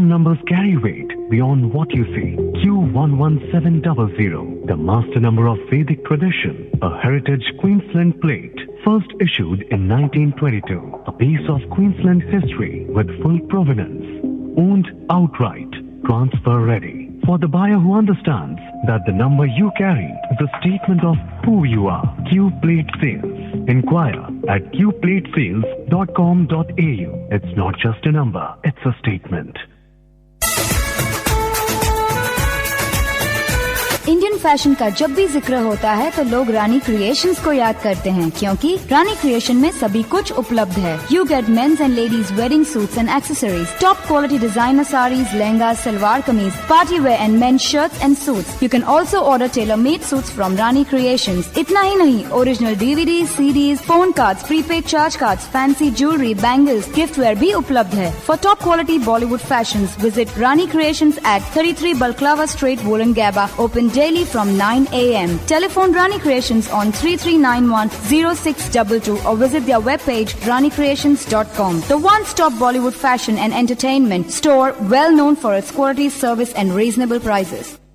numbers carry weight beyond what you see. Q11700, the master number of Vedic tradition, a heritage Queensland plate, first issued in 1922. A piece of Queensland history with full provenance, owned outright, transfer ready. For the buyer who understands that the number you carry is a statement of who you are. Q Plate Sales. Inquire at qplatesales.com.au. It's not just a number, it's a statement. Indian fashion का जब भी जिक्र होता है तो लोग रानी creations को याद करते हैं, क्योंकि रानी क्रिएशन में सभी कुछ उपलब्ध है. You get mains and ladies wedding suits and accessories, top quality designer saris, lehenga, salwar kameez, party wear and main shirts and suits. You can also order tailor made suits from Rani creations. इतना ही नहीं, original DVD, CDs, phone cards, prepaid charge cards, fancy jewellery, bangles, gift where भी उपलब्ध है. For top quality Bollywood fashions visit Rani creations eight 33 Balclava Street, Wollongabba. Open daily from 9 a.m. Telephone Rani Creations on 3391-0622 or visit their webpage ranicreations.com. The one-stop Bollywood fashion and entertainment store, well known for its quality, service and reasonable prices.